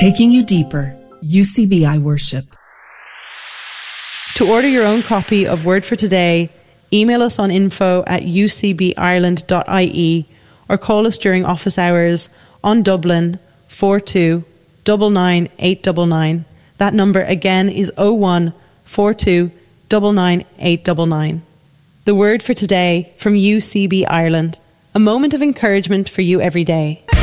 Taking you deeper, UCB I Worship. To order your own copy of Word for Today, email us on info@ucbireland.ie or call us during office hours on Dublin 42 99 899. That number again is 01 42 99 899. The Word for Today from UCB Ireland. A moment of encouragement for you every day.